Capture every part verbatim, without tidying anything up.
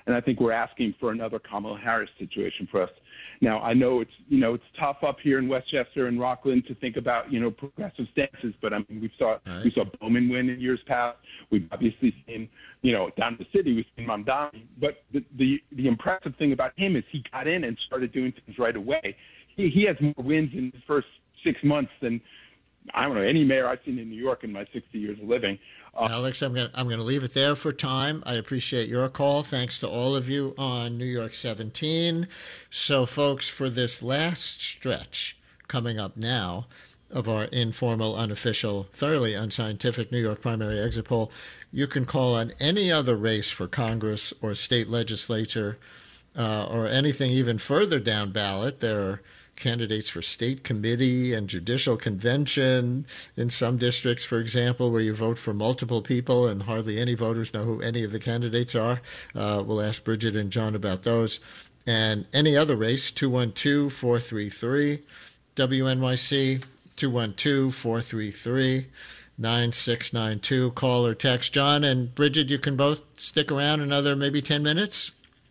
And I think we're asking for another Kamala Harris situation for us. Now, I know it's, you know, it's tough up here in Westchester and Rockland to think about, you know, progressive stances, but I mean, we saw, right. we saw Bowman win in years past. We've obviously seen, you know, down in the city, we've seen Mamdani. But the, the, the impressive thing about him is he got in and started doing things right away. He, he has more wins in the first six months than, I don't know, any mayor I've seen in New York in my sixty years of living. Uh, Alex, I'm going I'm going to leave it there for time. I appreciate your call. Thanks to all of you on New York seventeen. So, folks, for this last stretch coming up now of our informal, unofficial, thoroughly unscientific New York primary exit poll, you can call on any other race for Congress or state legislature uh, or anything even further down ballot. There are candidates for state committee and judicial convention in some districts, for example, where you vote for multiple people and hardly any voters know who any of the candidates are. Uh, we'll ask Bridget and John about those. And any other race, two one two, four three three, W N Y C, two one two, four three three, nine six nine two. Call or text. John and Bridget, you can both stick around another maybe ten minutes?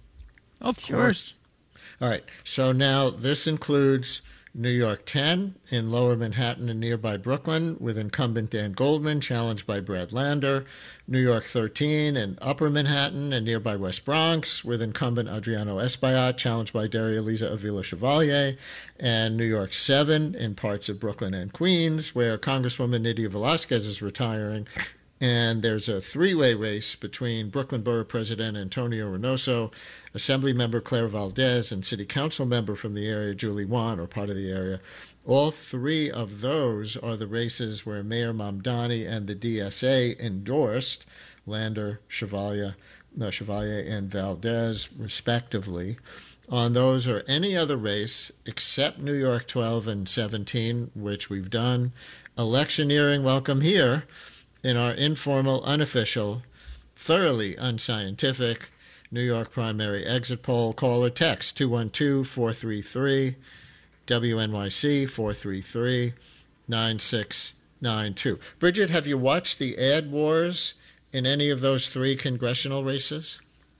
Of course. All right, so now this includes New York ten in Lower Manhattan and nearby Brooklyn with incumbent Dan Goldman, challenged by Brad Lander. New York thirteen in Upper Manhattan and nearby West Bronx with incumbent Adriano Espaillat, challenged by Daria Lisa Avila Chevalier. And New York seven in parts of Brooklyn and Queens, where Congresswoman Nydia Velázquez is retiring. And there's a three-way race between Brooklyn Borough President Antonio Reynoso, Assemblymember Claire Valdez, and City Council member from the area, Julie Wan, or part of the area. All three of those are the races where Mayor Mamdani and the D S A endorsed Lander, Chevalier, no, Chevalier and Valdez, respectively. On those or any other race except New York twelve and seventeen, which we've done, electioneering welcome here in our informal, unofficial, thoroughly unscientific New York primary exit poll. Call or text two one two, four three three, W N Y C, four three three, nine six nine two. Bridget, have you watched the ad wars in any of those three congressional races?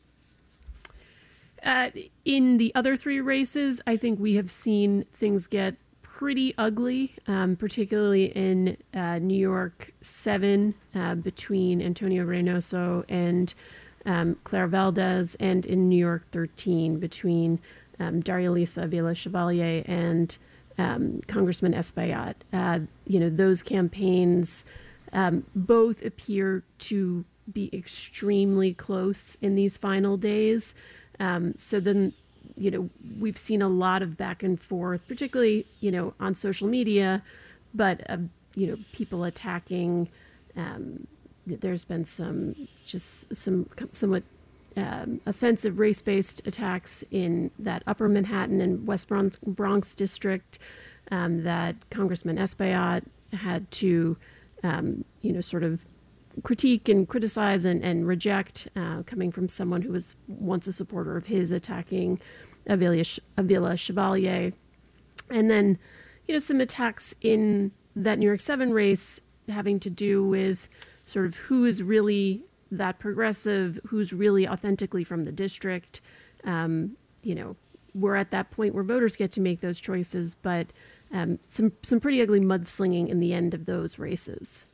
Uh, in the other three races, I think we have seen things get pretty ugly, um, particularly in uh, New York seven uh, between Antonio Reynoso and um, Claire Valdez, and in New York thirteen between um, Daria Lisa Avila Chevalier and um, Congressman Espaillat. Uh, you know, those campaigns um, both appear to be extremely close in these final days. Um, so then, you know, we've seen a lot of back and forth, particularly, you know, on social media, but, uh, you know, people attacking. Um, there's been some just some somewhat um, offensive race-based attacks in that Upper Manhattan and West Bronx, Bronx district um, that Congressman Espaillat had to, um, you know, sort of critique and criticize and, and reject, uh, coming from someone who was once a supporter of his, attacking Avila, Avila Chevalier. And then, you know, some attacks in that New York seven race having to do with sort of who is really that progressive, who's really authentically from the district. Um, you know, we're at that point where voters get to make those choices, but um, some, some pretty ugly mudslinging in the end of those races.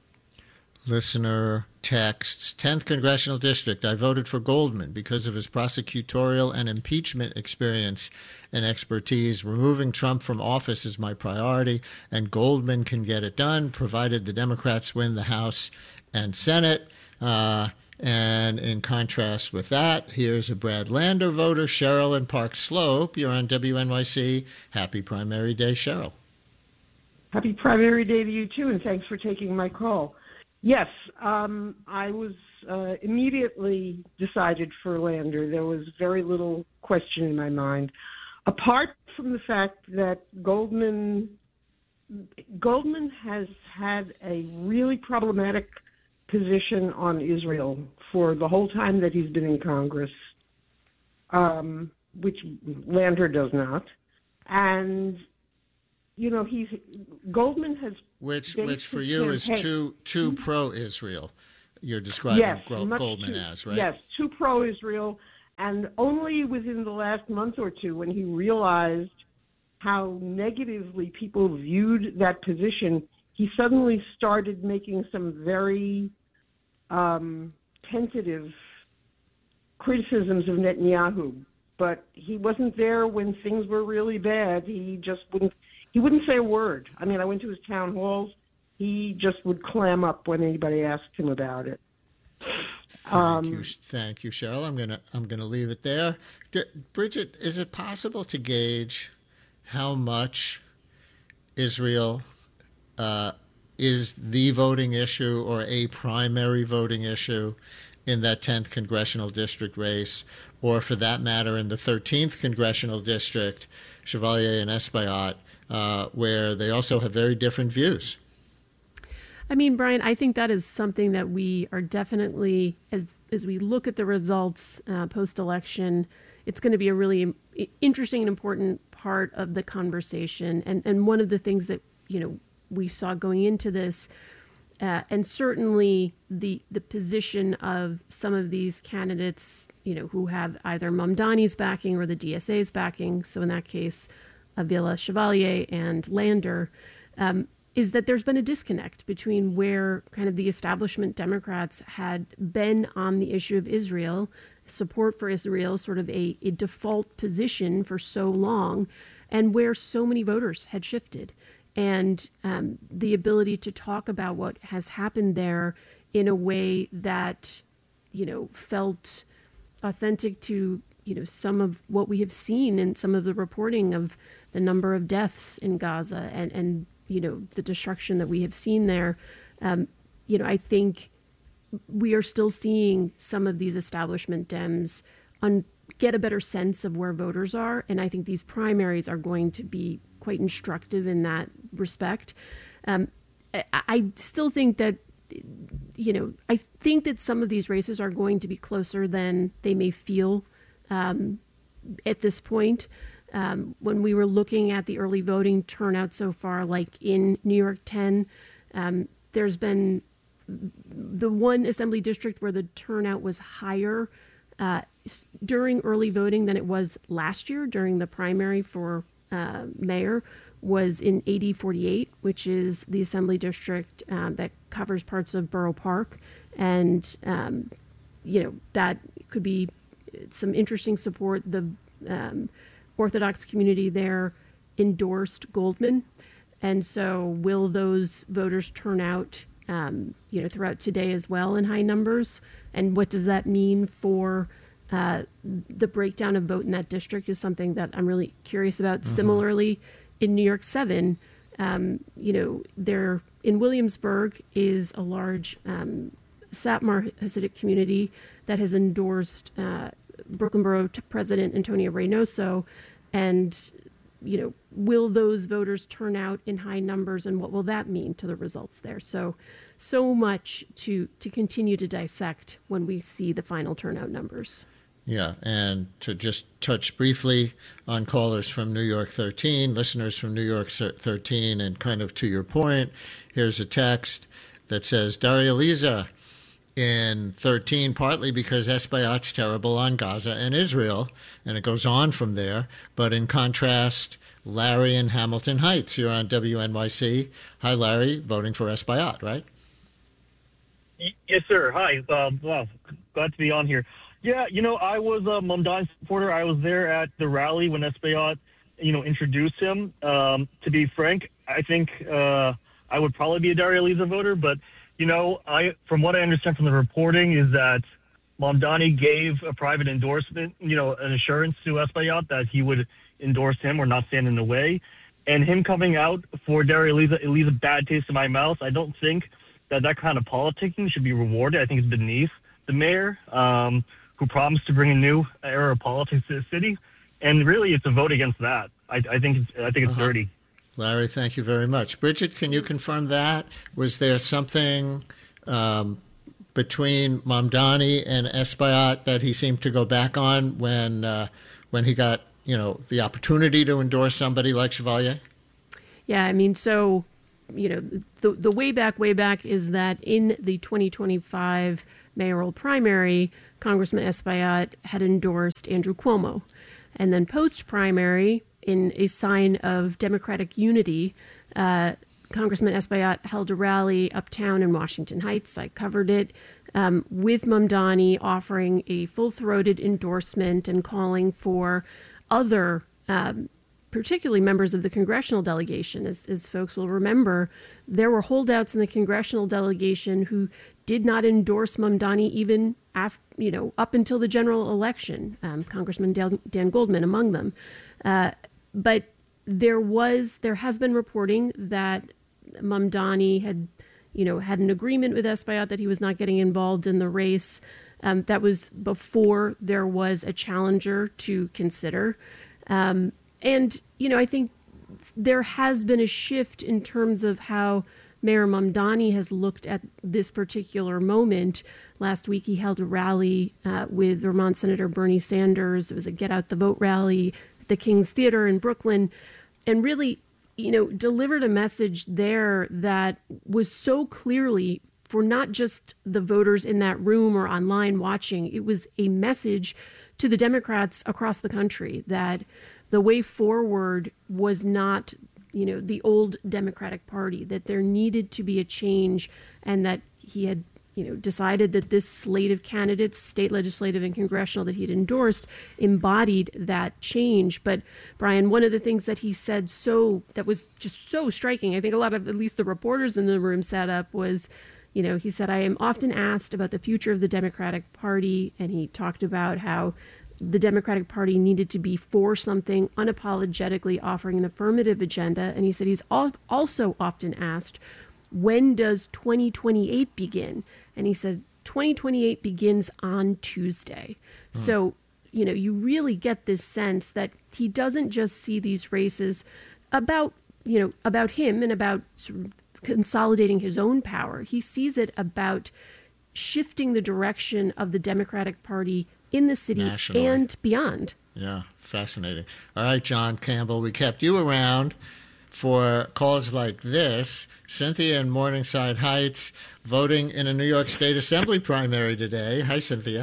Listener texts, tenth Congressional District, I voted for Goldman because of his prosecutorial and impeachment experience and expertise. Removing Trump from office is my priority, and Goldman can get it done, provided the Democrats win the House and Senate. Uh, and in contrast with that, here's a Brad Lander voter, Cheryl in Park Slope. You're on W N Y C. Happy primary day, Cheryl. Happy primary day to you, too, and thanks for taking my call. Yes, um, I was uh, immediately decided for Lander. There was very little question in my mind, apart from the fact that Goldman Goldman has had a really problematic position on Israel for the whole time that he's been in Congress, um, which Lander does not. And you know, he's Goldman has which which for you is too too pro-Israel. You're describing yes, Goldman too, as, right? Yes, too pro-Israel, And only within the last month or two, when he realized how negatively people viewed that position, he suddenly started making some very um, tentative criticisms of Netanyahu. But he wasn't there when things were really bad. He just wouldn't, he wouldn't say a word. I mean, I went to his town halls. He just would clam up when anybody asked him about it. Thank Um, you, thank you, Cheryl. I'm gonna I'm gonna leave it there. D- Bridget, is it possible to gauge how much Israel uh, is the voting issue or a primary voting issue in that tenth congressional district race, or for that matter, in the thirteenth congressional district, Chevalier and Espaillat, uh, where they also have very different views? I mean, Brian, I think that is something that we are definitely, as as we look at the results uh, post-election, it's going to be a really interesting and important part of the conversation. And and one of the things that, you know, we saw going into this, uh, and certainly the the position of some of these candidates, you know, who have either Mamdani's backing or the D S A's backing. So in that case, Avila, Chevalier, and Lander. Um, is that there's been a disconnect between where kind of the establishment Democrats had been on the issue of Israel, support for Israel, sort of a, a default position for so long, and where so many voters had shifted. And um, the ability to talk about what has happened there in a way that, you know, felt authentic to, you know, some of what we have seen in some of the reporting of the number of deaths in Gaza and, and you know, the destruction that we have seen there. Um, you know, I think we are still seeing some of these establishment Dems un- get a better sense of where voters are. And I think these primaries are going to be quite instructive in that respect. Um, I, I still think that, you know, I think that some of these races are going to be closer than they may feel um, at this point. Um, when we were looking at the early voting turnout so far, like in New York ten, um, there's been the one assembly district where the turnout was higher uh, during early voting than it was last year during the primary for uh, mayor was in A D forty-eight, which is the assembly district um, that covers parts of Borough Park. And, um, you know, that could be some interesting support. The um, Orthodox community there endorsed Goldman. And so will those voters turn out, um, you know, throughout today as well in high numbers? And what does that mean for uh, the breakdown of vote in that district is something that I'm really curious about. Mm-hmm. Similarly, in New York seven, um, you know, there in Williamsburg is a large um, Satmar Hasidic community that has endorsed uh, Brooklyn Borough President Antonio Reynoso. And, you know, will those voters turn out in high numbers, and what will that mean to the results there? So, so much to to continue to dissect when we see the final turnout numbers. Yeah, and to just touch briefly on callers from New York thirteen, listeners from New York thirteen, and kind of to your point, here's a text that says, Daria Lisa in thirteen, partly because Espaillat's terrible on Gaza and Israel, and it goes on from there. But in contrast, Larry in Hamilton Heights, you're on W N Y C. Hi, Larry, voting for Espaillat, right? Yes, sir. Hi. Um, well, glad to be on here. Yeah, you know, I was a Mamdani supporter. I was there at the rally when Espaillat, you know, introduced him. Um, to be frank, I think uh, I would probably be a Daria Lisa voter, but you know, I from what I understand from the reporting is that Mamdani gave a private endorsement, you know, an assurance to Espaillat that he would endorse him or not stand in the way. And him coming out for Daria Lisa, it leaves a bad taste in my mouth. I don't think that that kind of politicking should be rewarded. I think it's beneath the mayor, um, who promised to bring a new era of politics to the city. And really, it's a vote against that. I, I think it's, I think it's uh-huh. dirty. Larry, thank you very much. Bridget, can you confirm that? Was there something um, between Mamdani and Espaillat that he seemed to go back on when uh, when he got, you know, the opportunity to endorse somebody like Chevalier? Yeah, I mean, so, you know, the the way back, way back is that in the twenty twenty-five mayoral primary, Congressman Espaillat had endorsed Andrew Cuomo. And then post-primary, in a sign of Democratic unity, uh, Congressman Espaillat held a rally uptown in Washington Heights. I covered it um, with Mamdani offering a full-throated endorsement and calling for other, um, particularly members of the congressional delegation. As, as folks will remember, there were holdouts in the congressional delegation who did not endorse Mamdani even after, you know, up until the general election. Um, Congressman Dan, Dan Goldman among them. Uh, but there was, there has been reporting that Mamdani had, you know, had an agreement with Espaillat that he was not getting involved in the race. Um, that was before there was a challenger to consider. Um, and, you know, I think there has been a shift in terms of how Mayor Mamdani has looked at this particular moment. Last week, he held a rally uh, with Vermont Senator Bernie Sanders. It was a Get Out the Vote rally at the King's Theater in Brooklyn, and really, you know, delivered a message there that was so clearly for not just the voters in that room or online watching. It was a message to the Democrats across the country that the way forward was not, you know, the old Democratic Party, that there needed to be a change, and that he had, you know, decided that this slate of candidates, state legislative and congressional, that he'd endorsed embodied that change. But Brian, one of the things that he said so that was just so striking, I think a lot of at least the reporters in the room sat up, was, you know, he said, "I am often asked about the future of the Democratic Party," and he talked about how the Democratic Party needed to be for something, unapologetically offering an affirmative agenda. And he said he's also often asked, when does twenty twenty-eight begin? And he said twenty twenty-eight begins on Tuesday. Mm. So, you know, you really get this sense that he doesn't just see these races about, you know, about him and about sort of consolidating his own power. He sees it about shifting the direction of the Democratic Party in the city nationally and beyond. Yeah, fascinating. All right, John Campbell, we kept you around for calls like this. Cynthia in Morningside Heights voting in a New York State Assembly primary today. Hi, Cynthia.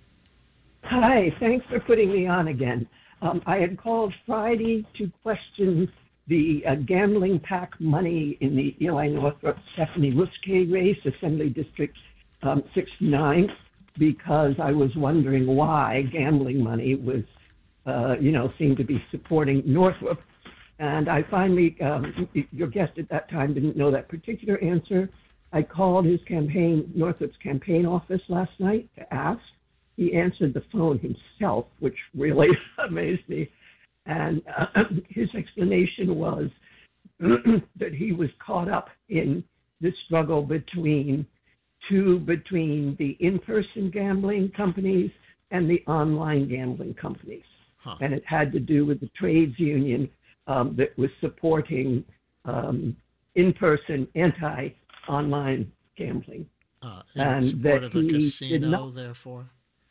Hi, thanks for putting me on again. Um, I had called Friday to question the uh, gambling pack money in the Eli Northrop Stephanie Ruske race, Assembly District um, sixty-nine, because I was wondering why gambling money was, uh, you know, seemed to be supporting Northrop. And I finally, um, your guest at that time didn't know that particular answer. I called his campaign, Northrop's campaign office last night to ask. He answered the phone himself, which really amazed me. And uh, his explanation was that he was caught up in the struggle between two, between the in-person gambling companies and the online gambling companies. Huh. And it had to do with the trades union um, that was supporting um, in-person anti-online gambling. Uh, in and support that of a casino, not, therefore?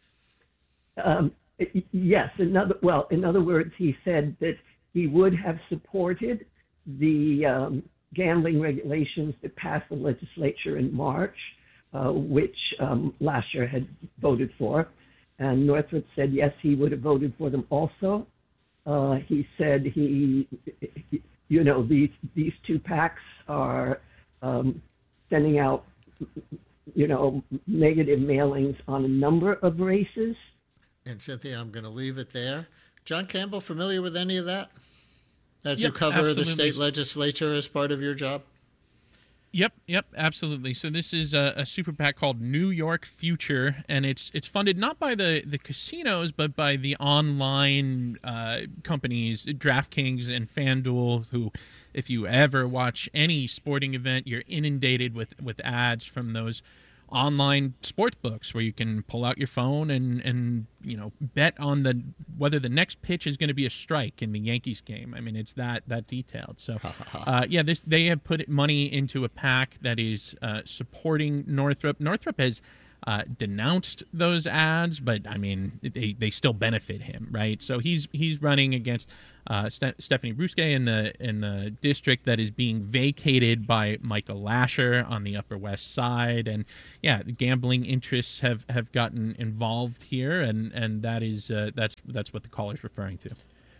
Um, yes. In other, well, in other words, he said that he would have supported the um, gambling regulations that passed the legislature in March, uh, which um, last year had voted for. And Northrop said, yes, he would have voted for them also. Uh, he said he, you know, these these two PACs are um, sending out, you know, negative mailings on a number of races. And Cynthia, I'm going to leave it there. John Campbell, familiar with any of that? As yep, you cover absolutely. the state legislature as part of your job? Yep, yep, absolutely. So this is a, a super PAC called New York Future, and it's it's funded not by the, the casinos, but by the online uh, companies, DraftKings and FanDuel, who, if you ever watch any sporting event, you're inundated with, with ads from those online sports books where you can pull out your phone and, and you know bet on the whether the next pitch is going to be a strike in the Yankees game. I mean, it's that that detailed. So uh, yeah, this they have put money into a PAC that is uh, supporting Northrop. Northrop has uh, denounced those ads, but I mean, they, they still benefit him, right? So he's he's running against uh, Ste- Stephanie Brusque in the in the district that is being vacated by Michael Lasher on the Upper West Side, and yeah, the gambling interests have, have gotten involved here, and and that is uh, that's that's what the caller's referring to.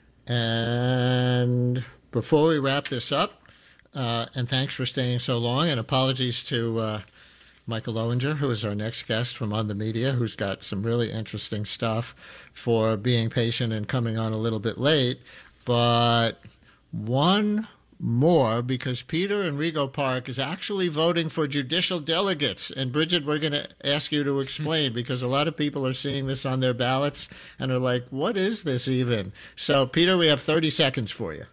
And before we wrap this up, uh, and thanks for staying so long, and apologies to uh, Michael Lowinger, who is our next guest from On the Media, who's got some really interesting stuff, for being patient and coming on a little bit late. But one more, because Peter in Rego Park is actually voting for judicial delegates. And Bridget, we're going to ask you to explain, because a lot of people are seeing this on their ballots and are like, what is this even? So, Peter, we have thirty seconds for you.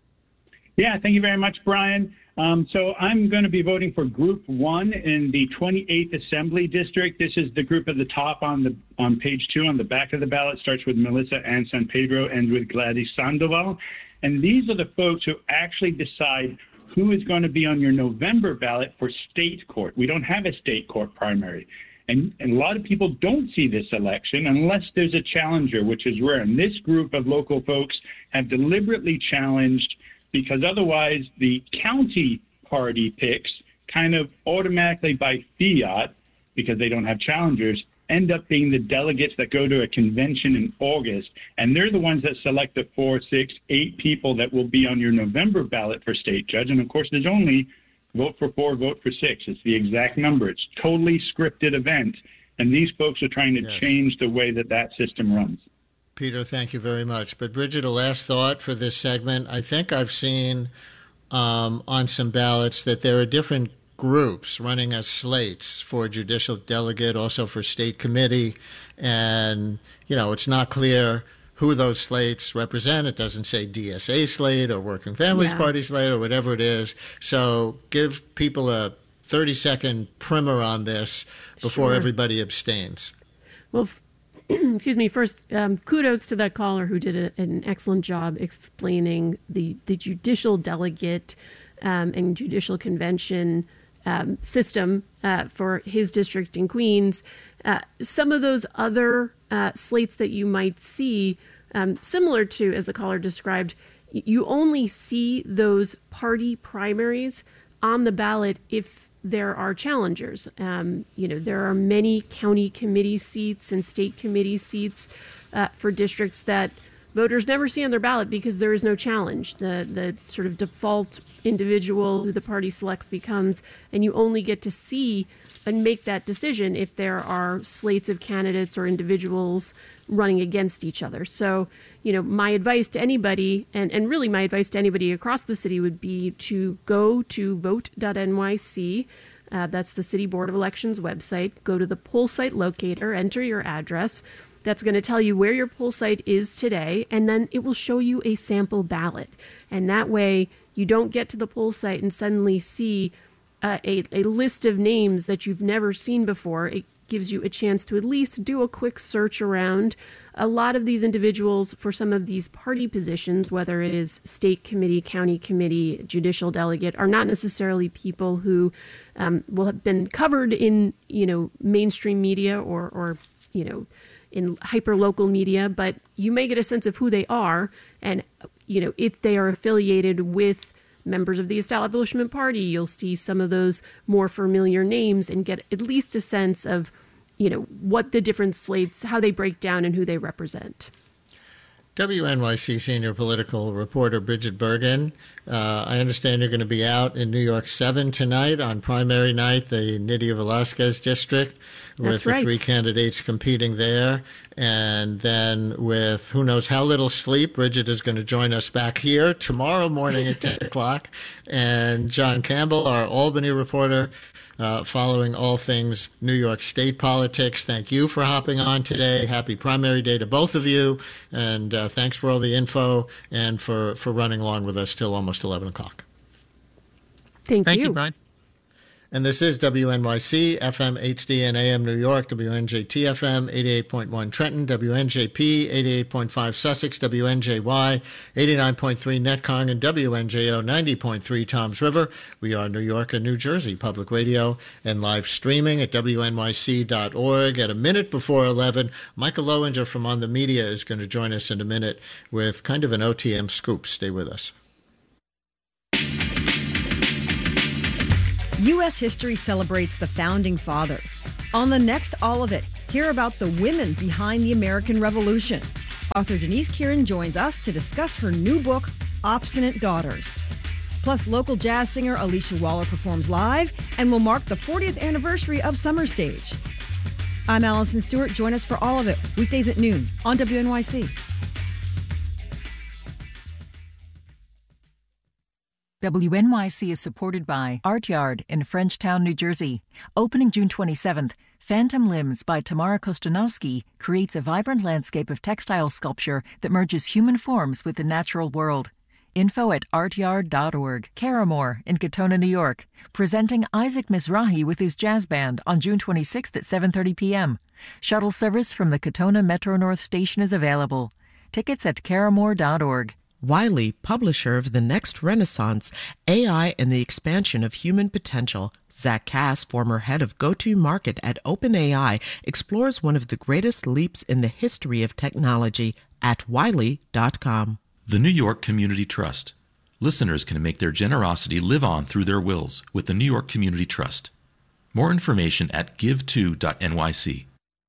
Yeah, thank you very much, Brian. Um, so I'm going to be voting for Group One in the twenty-eighth Assembly District. This is the group at the top on the on page two. On the back of the ballot, starts with Melissa Ann San Pedro, ends with Gladys Sandoval. And these are the folks who actually decide who is going to be on your November ballot for state court. We don't have a state court primary. And, and a lot of people don't see this election unless there's a challenger, which is rare. And this group of local folks have deliberately challenged, because otherwise the county party picks kind of automatically by fiat, because they don't have challengers, end up being the delegates that go to a convention in August. And they're the ones that select the four, six, eight people that will be on your November ballot for state judge. And of course, there's only vote for four, vote for six. It's the exact number. It's a totally scripted event. And these folks are trying to yes. change the way that that system runs. Peter, thank you very much. But Bridget, a last thought for this segment. I think I've seen um, on some ballots that there are different groups running as slates for judicial delegate, also for state committee. And, you know, it's not clear who those slates represent. It doesn't say D S A slate or Working Families yeah. Party slate or whatever it is. So give people a thirty-second primer on this before sure. everybody abstains. Well, f- excuse me, first, um, kudos to that caller who did a, an excellent job explaining the, the judicial delegate um, and judicial convention Um, system uh, for his district in Queens. Uh, some of those other uh, slates that you might see, um, similar to, as the caller described, you only see those party primaries on the ballot if there are challengers. Um, you know, there are many county committee seats and state committee seats uh, for districts that voters never see on their ballot because there is no challenge. The the sort of default individual who the party selects becomes, and you only get to see and make that decision if there are slates of candidates or individuals running against each other. So, you know, my advice to anybody, and, and really my advice to anybody across the city would be to go to vote dot N Y C. Uh, that's the City Board of Elections website. Go to the poll site locator, enter your address. That's going to tell you where your poll site is today, and then it will show you a sample ballot. And that way, you don't get to the poll site and suddenly see uh, a, a list of names that you've never seen before. It gives you a chance to at least do a quick search around. A lot of these individuals for some of these party positions, whether it is state committee, county committee, judicial delegate, are not necessarily people who um, will have been covered in, you know, mainstream media or, or you know, in hyper-local media, but you may get a sense of who they are and, you know, if they are affiliated with members of the Establishment Party, you'll see some of those more familiar names and get at least a sense of, you know, what the different slates, how they break down and who they represent. W N Y C senior political reporter Bridget Bergen. Uh, I understand you're going to be out in New York seven tonight on primary night, the Nydia Velázquez district, with the right. three candidates competing there. And then with who knows how little sleep, Bridget is going to join us back here tomorrow morning at ten o'clock. And John Campbell, our Albany reporter, Uh, following all things New York State politics. Thank you for hopping on today. Happy primary day to both of you. And uh, thanks for all the info and for, for running along with us till almost eleven o'clock. Thank, Thank you. you, Brian. And this is W N Y C, F M, H D, and A M New York, W N J T F M, eighty-eight point one Trenton, W N J P, eighty-eight point five Sussex, W N J Y, eighty-nine point three Netcong, and W N J O, ninety point three Toms River. We are New York and New Jersey Public Radio and live streaming at W N Y C dot org. At a minute before eleven, Michael Lowinger from On the Media is going to join us in a minute with kind of an O T M scoop. Stay with us. U S history celebrates the Founding Fathers. On the next All of It, hear about the women behind the American Revolution. Author Denise Kieran joins us to discuss her new book, Obstinate Daughters. Plus, local jazz singer Alicia Waller performs live and will mark the fortieth anniversary of Summer Stage. I'm Allison Stewart. Join us for All of It, weekdays at noon on W N Y C. W N Y C is supported by Art Yard in Frenchtown, New Jersey. Opening June twenty-seventh, Phantom Limbs by Tamara Kostanovsky creates a vibrant landscape of textile sculpture that merges human forms with the natural world. Info at art yard dot org. Caramore in Katona, New York, presenting Isaac Mizrahi with his jazz band on June twenty-sixth at seven thirty p.m. Shuttle service from the Katona Metro North Station is available. Tickets at caramore dot org. Wiley, publisher of The Next Renaissance, A I and the Expansion of Human Potential. Zach Cass, former head of go-to-market at OpenAI, explores one of the greatest leaps in the history of technology at wiley dot com. The New York Community Trust. Listeners can make their generosity live on through their wills with the New York Community Trust. More information at give to dot N Y C.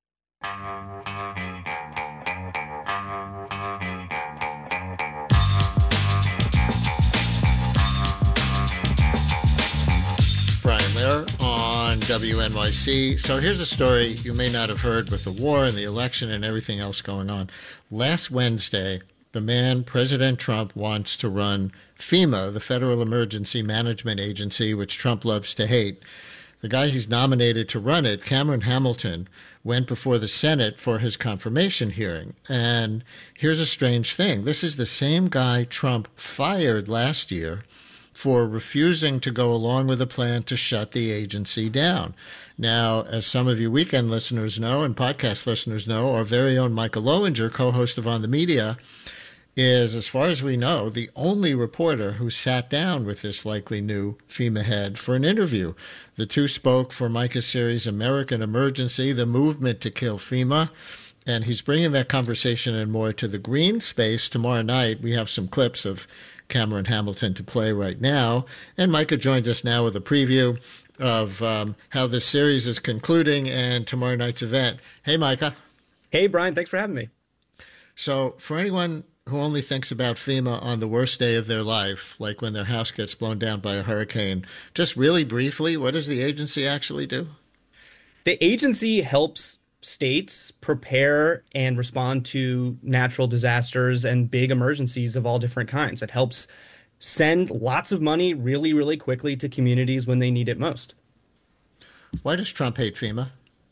Brian Lear on W N Y C. So here's a story you may not have heard with the war and the election and everything else going on. Last Wednesday, the man, President Trump, wants to run FEMA, the Federal Emergency Management Agency, which Trump loves to hate. The guy he's nominated to run it, Cameron Hamilton, went before the Senate for his confirmation hearing. And here's a strange thing. This is the same guy Trump fired last year for refusing to go along with a plan to shut the agency down. Now, as some of you weekend listeners know and podcast listeners know, our very own Michael Lowinger, co-host of On the Media, is, as far as we know, the only reporter who sat down with this likely new FEMA head for an interview. The two spoke for Micah's series American Emergency, the movement to kill FEMA, and he's bringing that conversation and more to the green space tomorrow night. We have some clips of Cameron Hamilton to play right now, and Micah joins us now with a preview of um, how this series is concluding and tomorrow night's event. Hey, Micah. Hey, Brian. Thanks for having me. So for anyone who only thinks about FEMA on the worst day of their life, like when their house gets blown down by a hurricane, just really briefly, what does the agency actually do? The agency helps states prepare and respond to natural disasters and big emergencies of all different kinds. It helps send lots of money really, really quickly to communities when they need it most. Why does Trump hate FEMA?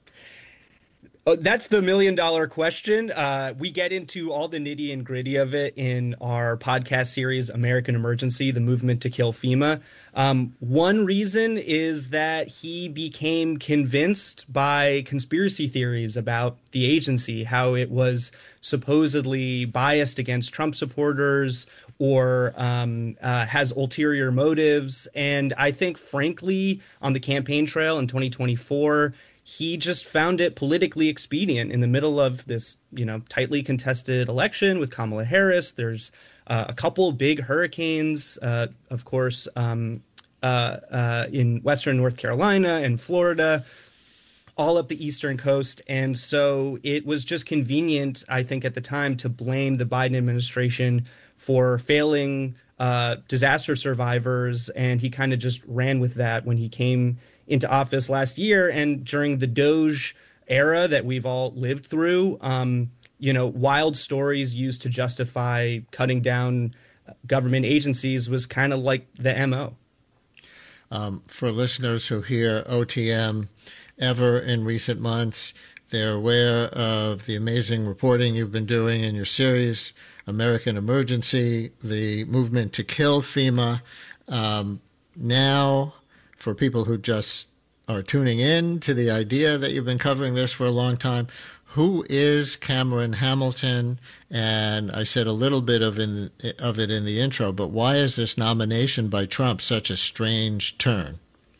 Oh, that's the million dollar question. Uh, we get into all the nitty and gritty of it in our podcast series, American Emergency, the movement to kill FEMA. Um, one reason is that he became convinced by conspiracy theories about the agency, how it was supposedly biased against Trump supporters or um, uh, has ulterior motives. And I think, frankly, on the campaign trail in twenty twenty-four, he just found it politically expedient in the middle of this, you know, tightly contested election with Kamala Harris. There's uh, a couple big hurricanes, uh, of course, um, uh, uh, in Western North Carolina and Florida, all up the Eastern coast. And so it was just convenient, I think, at the time to blame the Biden administration for failing uh, disaster survivors. And he kind of just ran with that when he came into office last year. And during the Doge era that we've all lived through, um, you know, wild stories used to justify cutting down government agencies was kind of like the M O. Um, for listeners who hear O T M ever in recent months, they're aware of the amazing reporting you've been doing in your series, American Emergency, the movement to kill FEMA. Um, now, for people who just are tuning in to the idea that you've been covering this for a long time, who is Cameron Hamilton? And I said a little bit of in of it in the intro, but why is this nomination by Trump such a strange turn?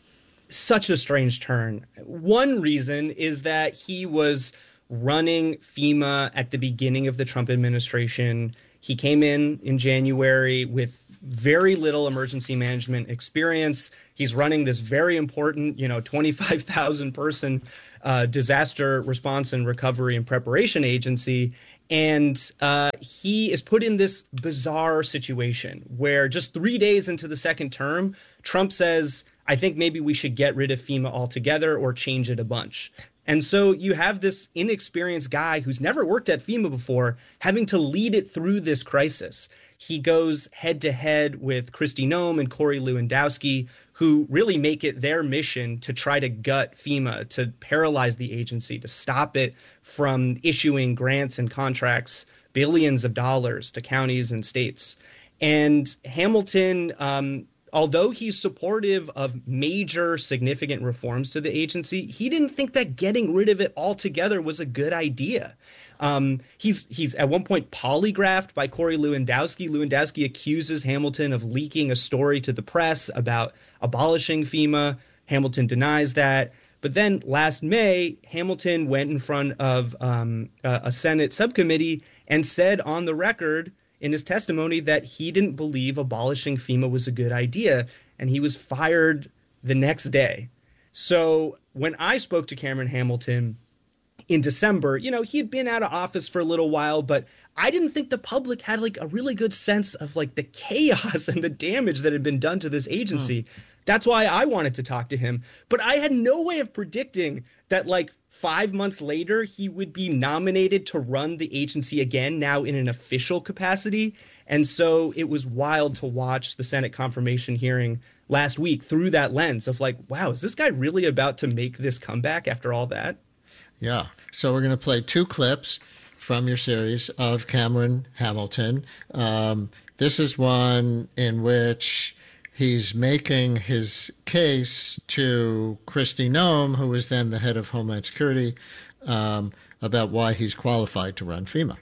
Such a strange turn. One reason is that he was running FEMA at the beginning of the Trump administration. He came in in January with very little emergency management experience. He's running this very important, you know, twenty-five thousand person uh, disaster response and recovery and preparation agency. And uh, he is put in this bizarre situation where just three days into the second term, Trump says, I think maybe we should get rid of FEMA altogether or change it a bunch. And so you have this inexperienced guy who's never worked at FEMA before having to lead it through this crisis. He goes head to head with Kristi Noem and Corey Lewandowski, who really make it their mission to try to gut FEMA, to paralyze the agency, to stop it from issuing grants and contracts, billions of dollars to counties and states. And Hamilton, um, although he's supportive of major significant reforms to the agency, he didn't think that getting rid of it altogether was a good idea. Um, he's he's at one point polygraphed by Corey Lewandowski. Lewandowski accuses Hamilton of leaking a story to the press about abolishing FEMA. Hamilton denies that. But then last May, Hamilton went in front of um, a, a Senate subcommittee and said on the record in his testimony that he didn't believe abolishing FEMA was a good idea, and he was fired the next day. So when I spoke to Cameron Hamilton in December, you know, he had been out of office for a little while, but I didn't think the public had like a really good sense of like the chaos and the damage that had been done to this agency. Mm. That's why I wanted to talk to him. But I had no way of predicting that like five months later, he would be nominated to run the agency again, now in an official capacity. And so it was wild to watch the Senate confirmation hearing last week through that lens of like, wow, is this guy really about to make this comeback after all that? Yeah. So we're going to play two clips from your series of Cameron Hamilton. Um, this is one in which he's making his case to Kristi Noem, who was then the head of Homeland Security, um, about why he's qualified to run FEMA.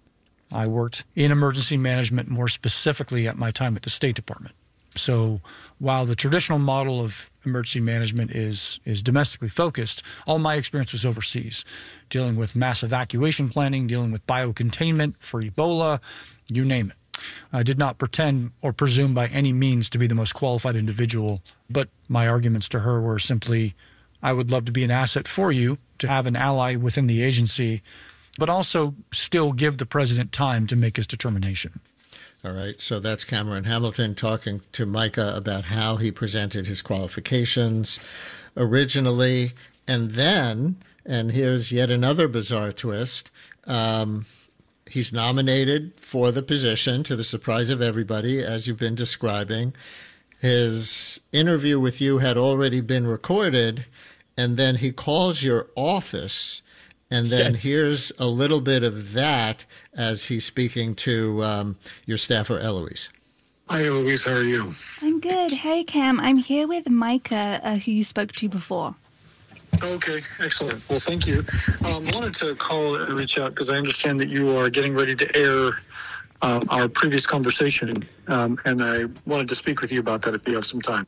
I worked in emergency management more specifically at my time at the State Department. So while the traditional model of emergency management is is domestically focused, all my experience was overseas, dealing with mass evacuation planning, dealing with biocontainment for Ebola, you name it. I did not pretend or presume by any means to be the most qualified individual, but my arguments to her were simply, I would love to be an asset for you, to have an ally within the agency, but also still give the president time to make his determination. All right, so that's Cameron Hamilton talking to Micah about how he presented his qualifications originally. And then, and here's yet another bizarre twist, um, he's nominated for the position to the surprise of everybody, as you've been describing. His interview with you had already been recorded, and then he calls your office. And then yes. Here's a little bit of that as he's speaking to um, your staffer, Eloise. Hi, Eloise. How are you? I'm good. Hey, Cam. I'm here with Micah, uh, who you spoke to before. Okay, excellent. Well, thank you. Um, I wanted to call and reach out because I understand that you are getting ready to air uh, our previous conversation, um, and I wanted to speak with you about that if you have some time.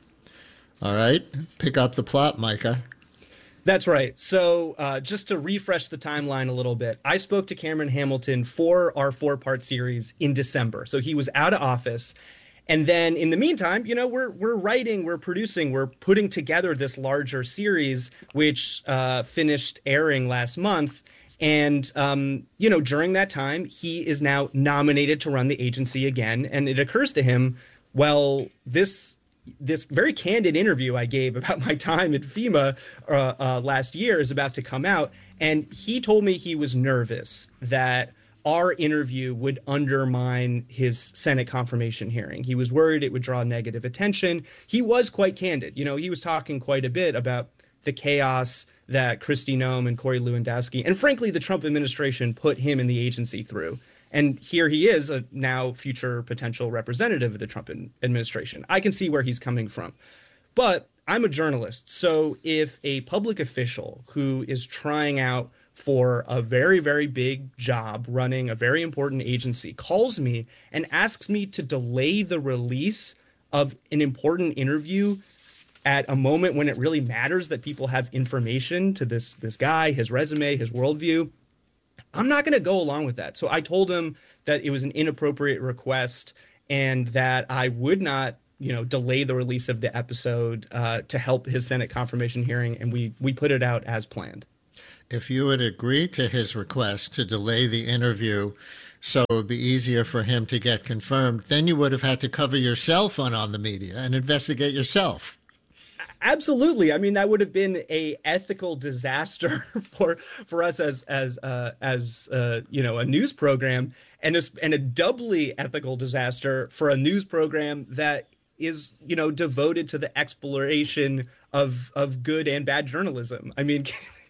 All right. Pick up the plot, Micah. That's right. So uh, just to refresh the timeline a little bit, I spoke to Cameron Hamilton for our four-part series in December. So he was out of office. And then in the meantime, you know, we're we're writing, we're producing, we're putting together this larger series, which uh, finished airing last month. And, um, you know, during that time, he is now nominated to run the agency again. And it occurs to him, well, this this very candid interview I gave about my time at FEMA uh, uh, last year is about to come out. And he told me he was nervous that our interview would undermine his Senate confirmation hearing. He was worried it would draw negative attention. He was quite candid. You know, he was talking quite a bit about the chaos that Kristi Noem and Corey Lewandowski, and frankly, the Trump administration put him and the agency through. And here he is, a now future potential representative of the Trump administration. I can see where he's coming from. But I'm a journalist. So if a public official who is trying out for a very, very big job running a very important agency calls me and asks me to delay the release of an important interview at a moment when it really matters that people have information to this this guy, his resume, his worldview, I'm not going to go along with that. So I told him that it was an inappropriate request and that I would not, you know, delay the release of the episode uh, to help his Senate confirmation hearing, and we we put it out as planned. If you had agreed to his request to delay the interview so it would be easier for him to get confirmed, then you would have had to cover yourself on on the media and investigate yourself. Absolutely. I mean, that would have been a ethical disaster for for us as as uh, as uh, you know, a news program, and a, and a doubly ethical disaster for a news program that is, you know, devoted to the exploration of of good and bad journalism. I mean,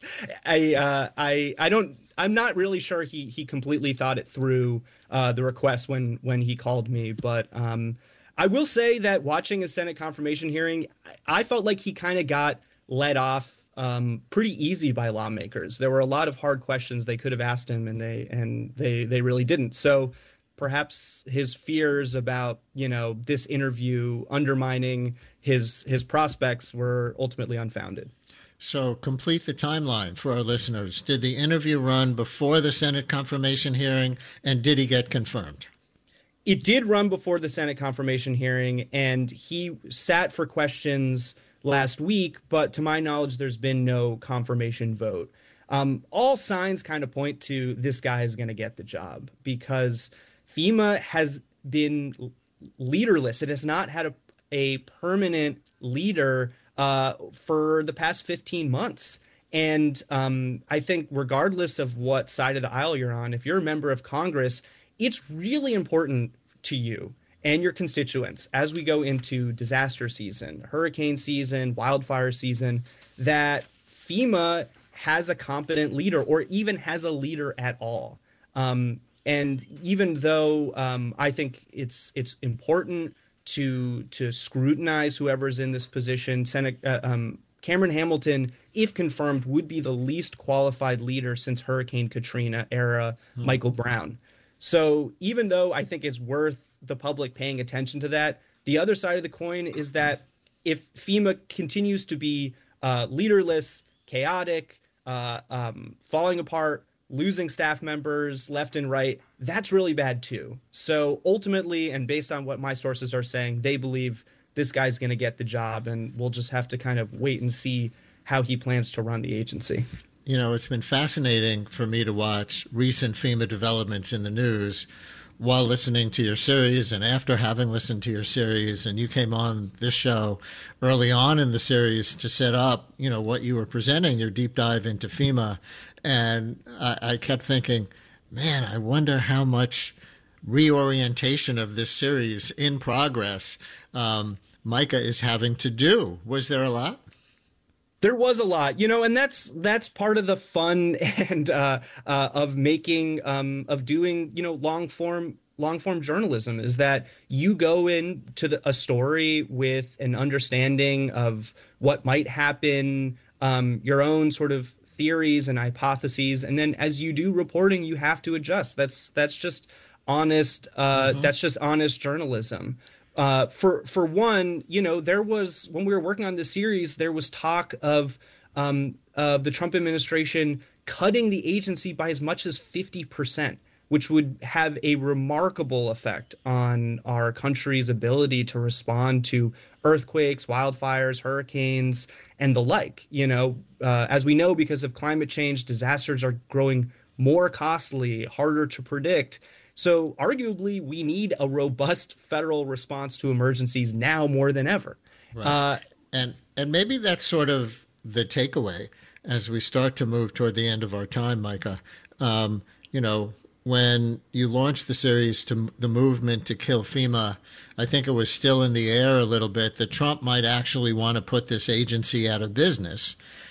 I uh, I I don't. I'm not really sure he he completely thought it through, uh, the request when when he called me, but. Um, I will say that watching a Senate confirmation hearing, I felt like he kind of got let off um, pretty easy by lawmakers. There were a lot of hard questions they could have asked him, and they and they they really didn't. So perhaps his fears about, you know, this interview undermining his his prospects were ultimately unfounded. So complete the timeline for our listeners. Did the interview run before the Senate confirmation hearing, and did he get confirmed? It did run before the Senate confirmation hearing, and he sat for questions last week, but to my knowledge, there's been no confirmation vote. Um, all signs kind of point to this guy is going to get the job because FEMA has been leaderless. It has not had a, a permanent leader uh, for the past fifteen months. And um, I think regardless of what side of the aisle you're on, if you're a member of Congress, it's really important to you and your constituents as we go into disaster season, hurricane season, wildfire season, that FEMA has a competent leader or even has a leader at all. Um, and even though um, I think it's it's important to to scrutinize whoever's in this position, Senate, uh, um, Cameron Hamilton, if confirmed, would be the least qualified leader since Hurricane Katrina era hmm. Michael Brown. So even though I think it's worth the public paying attention to that, the other side of the coin is that if FEMA continues to be uh, leaderless, chaotic, uh, um, falling apart, losing staff members left and right, that's really bad too. So ultimately, and based on what my sources are saying, they believe this guy's going to get the job, and we'll just have to kind of wait and see how he plans to run the agency. You know, it's been fascinating for me to watch recent FEMA developments in the news while listening to your series and after having listened to your series. And you came on this show early on in the series to set up, you know, what you were presenting, your deep dive into FEMA. And I, I kept thinking, man, I wonder how much reorientation of this series in progress um, Micah is having to do. Was there a lot? There was a lot, you know, and that's that's part of the fun and uh, uh, of making um, of doing, you know, long form long form journalism is that you go into the, a story with an understanding of what might happen, um, your own sort of theories and hypotheses. And then as you do reporting, you have to adjust. That's that's just honest. Uh, mm-hmm. That's just honest journalism. Uh, for for one, you know, there was when we were working on this series, there was talk of um, of the Trump administration cutting the agency by as much as fifty percent, which would have a remarkable effect on our country's ability to respond to earthquakes, wildfires, hurricanes, and the like. You know, uh, as we know, because of climate change, disasters are growing more costly, harder to predict. So arguably, we need a robust federal response to emergencies now more than ever. Right. Uh, and and maybe that's sort of the takeaway as we start to move toward the end of our time, Micah. Um, you know, when you launched the series to the movement to kill FEMA, I think it was still in the air a little bit that Trump might actually want to put this agency out of business.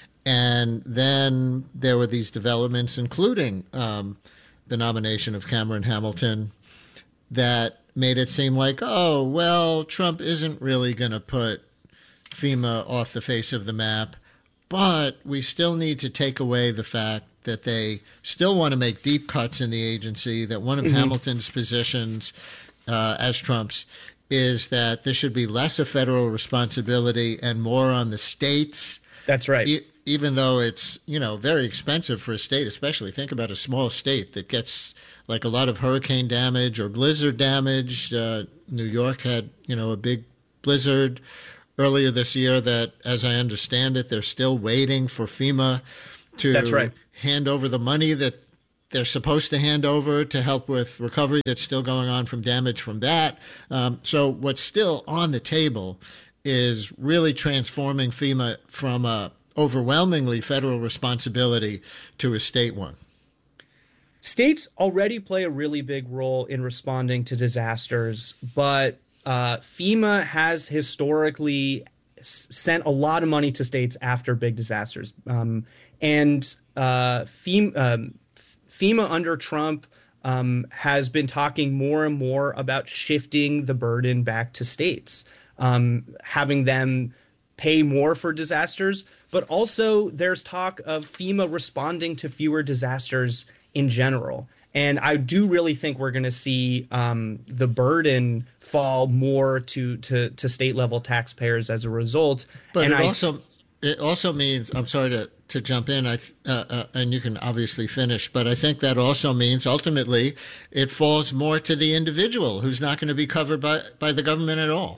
And then there were these developments, including um, the nomination of Cameron Hamilton, that made it seem like, oh, well, Trump isn't really going to put FEMA off the face of the map, but we still need to take away the fact that they still want to make deep cuts in the agency, that one of mm-hmm. Hamilton's positions uh, as Trump's is that this should be less a federal responsibility and more on the states. That's right. E- even though it's, you know, very expensive for a state, especially think about a small state that gets like a lot of hurricane damage or blizzard damage. Uh, New York had, you know, a big blizzard earlier this year that, as I understand it, they're still waiting for FEMA to That's right. hand over the money that they're supposed to hand over to help with recovery that's still going on from damage from that. Um, so what's still on the table is really transforming FEMA from a overwhelmingly federal responsibility to a state one. States already play a really big role in responding to disasters, but uh, FEMA has historically s- sent a lot of money to states after big disasters. Um, and uh, FEMA, um, FEMA under Trump um, has been talking more and more about shifting the burden back to states, um, having them pay more for disasters. But also there's talk of FEMA responding to fewer disasters in general. And I do really think we're going to see um, the burden fall more to, to, to state level taxpayers as a result. But and it I, also it also means, I'm sorry to, to jump in, I uh, uh, and you can obviously finish, but I think that also means ultimately it falls more to the individual who's not going to be covered by, by the government at all.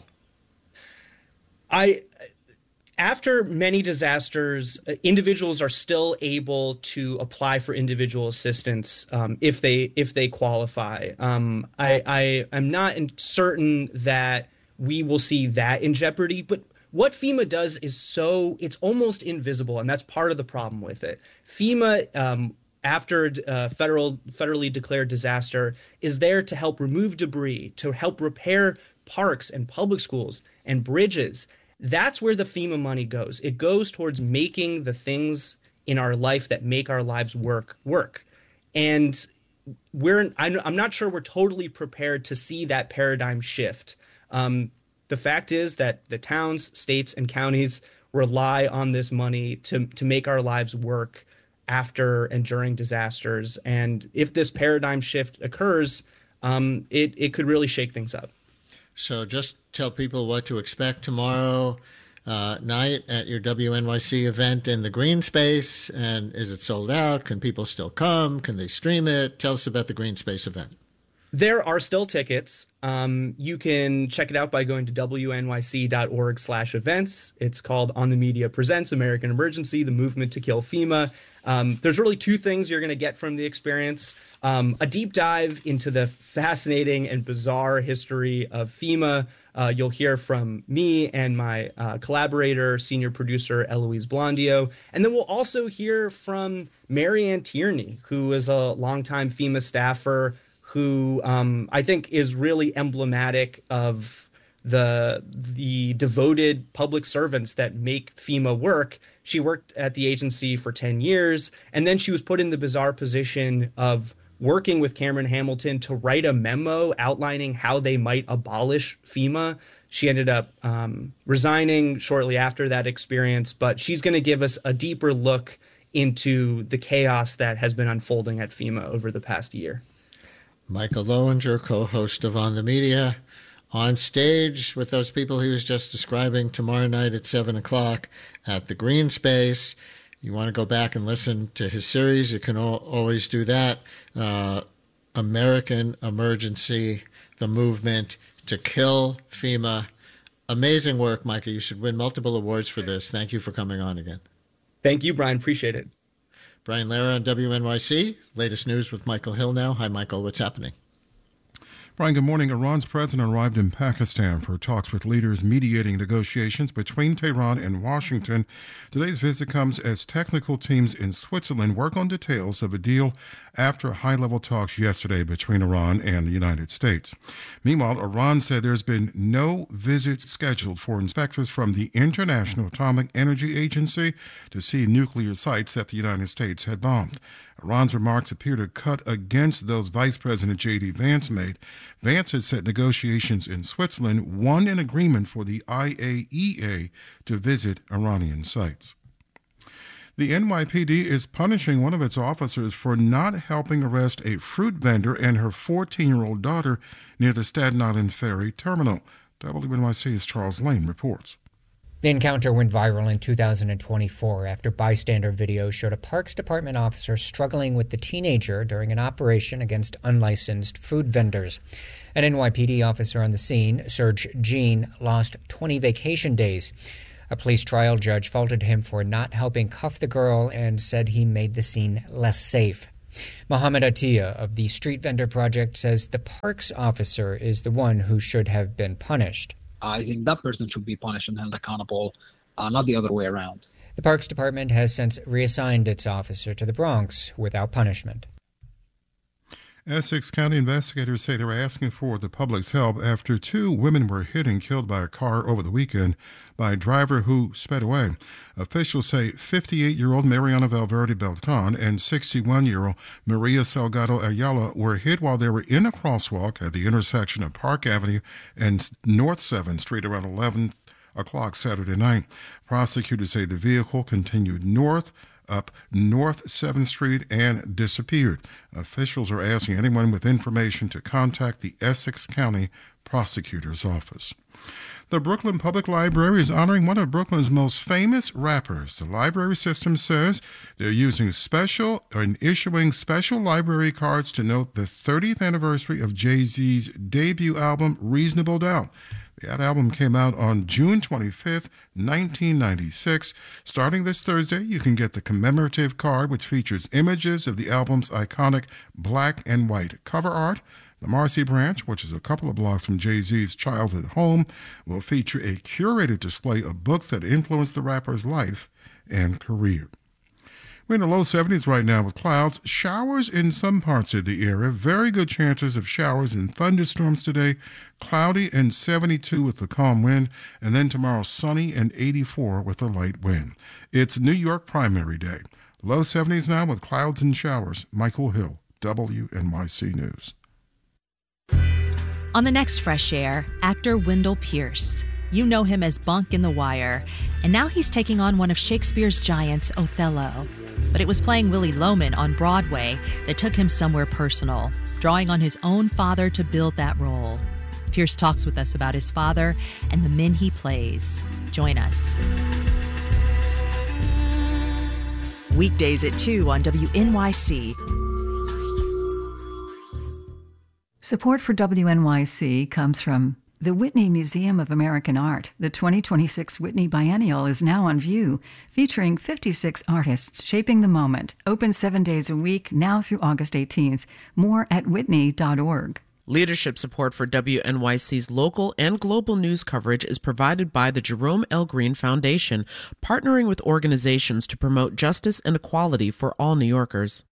I... After many disasters, individuals are still able to apply for individual assistance um, if they if they qualify. Um, I, I am not certain that we will see that in jeopardy, but what FEMA does is so it's almost invisible, and that's part of the problem with it. FEMA, um, after a federal federally declared disaster, is there to help remove debris, to help repair parks and public schools and bridges. That's where the FEMA money goes. It goes towards making the things in our life that make our lives work work. And we're I'm not sure we're totally prepared to see that paradigm shift. Um, the fact is that the towns, states, and counties rely on this money to, to make our lives work after and during disasters. And if this paradigm shift occurs, um, it, it could really shake things up. So just tell people what to expect tomorrow uh, night at your W N Y C event in the green space. And is it sold out? Can people still come? Can they stream it? Tell us about the green space event. There are still tickets. Um, you can check it out by going to W N Y C dot org slash events. It's called On the Media Presents American Emergency, the Movement to Kill FEMA. Um, there's really two things you're going to get from the experience. Um, a deep dive into the fascinating and bizarre history of FEMA. Uh, you'll hear from me and my uh, collaborator, senior producer Eloise Blondio. And then we'll also hear from Marianne Tierney, who is a longtime FEMA staffer who um, I think is really emblematic of the the devoted public servants that make FEMA work. She worked at the agency for ten years, and then she was put in the bizarre position of working with Cameron Hamilton to write a memo outlining how they might abolish FEMA. She ended up um, resigning shortly after that experience, but she's going to give us a deeper look into the chaos that has been unfolding at FEMA over the past year. Michael Lowinger, co-host of On the Media, on stage with those people he was just describing tomorrow night at seven o'clock at the Green Space. You want to go back and listen to his series, you can al- always do that. Uh, American Emergency, the Movement to Kill FEMA. Amazing work, Micah. You should win multiple awards for this. Thank you for coming on again. Thank you, Brian. Appreciate it. Brian Lehrer on W N Y C. Latest news with Michael Hill now. Hi, Michael. What's happening? Brian, good morning. Iran's president arrived in Pakistan for talks with leaders mediating negotiations between Tehran and Washington. Today's visit comes as technical teams in Switzerland work on details of a deal after high-level talks yesterday between Iran and the United States. Meanwhile, Iran said there's been no visits scheduled for inspectors from the International Atomic Energy Agency to see nuclear sites that the United States had bombed. Iran's remarks appear to cut against those Vice President J D. Vance made. Vance had set negotiations in Switzerland, won an agreement for the I A E A to visit Iranian sites. The N Y P D is punishing one of its officers for not helping arrest a fruit vendor and her fourteen-year-old daughter near the Staten Island Ferry Terminal. W N Y C's Charles Lane reports. The encounter went viral in two thousand twenty-four after bystander video showed a Parks Department officer struggling with the teenager during an operation against unlicensed food vendors. An N Y P D officer on the scene, Serge Jean, lost twenty vacation days. A police trial judge faulted him for not helping cuff the girl and said he made the scene less safe. Mohammed Atiyah of the Street Vendor Project says the parks officer is the one who should have been punished. I think that person should be punished and held accountable, uh, not the other way around. The Parks Department has since reassigned its officer to the Bronx without punishment. Essex County investigators say they're asking for the public's help after two women were hit and killed by a car over the weekend by a driver who sped away. Officials say fifty-eight-year-old Mariana Valverde Beltran and sixty-one-year-old Maria Salgado Ayala were hit while they were in a crosswalk at the intersection of Park Avenue and North seventh Street around eleven o'clock Saturday night. Prosecutors say the vehicle continued north up North seventh Street and disappeared. Officials are asking anyone with information to contact the Essex County Prosecutor's Office. The Brooklyn Public Library is honoring one of Brooklyn's most famous rappers. The library system says they're using special and issuing special library cards to note the thirtieth anniversary of Jay-Z's debut album, Reasonable Doubt. That album came out on June twenty-fifth, nineteen ninety-six. Starting this Thursday, you can get the commemorative card, which features images of the album's iconic black and white cover art. The Marcy Branch, which is a couple of blocks from Jay-Z's childhood home, will feature a curated display of books that influenced the rapper's life and career. We're in the low seventies right now with clouds, showers in some parts of the area. Very good chances of showers and thunderstorms today. Cloudy and seventy-two with the calm wind. And then tomorrow sunny and eighty-four with a light wind. It's New York primary day. Low seventies now with clouds and showers. Michael Hill, W N Y C News. On the next Fresh Air, actor Wendell Pierce. You know him as Bunk in The Wire, and now he's taking on one of Shakespeare's giants, Othello. But it was playing Willy Loman on Broadway that took him somewhere personal, drawing on his own father to build that role. Pierce talks with us about his father and the men he plays. Join us. Weekdays at two on W N Y C. Support for W N Y C comes from the Whitney Museum of American Art. The twenty twenty-six Whitney Biennial is now on view, featuring fifty-six artists shaping the moment. Open seven days a week, now through August eighteenth. More at whitney dot org. Leadership support for W N Y C's local and global news coverage is provided by the Jerome L. Green Foundation, partnering with organizations to promote justice and equality for all New Yorkers.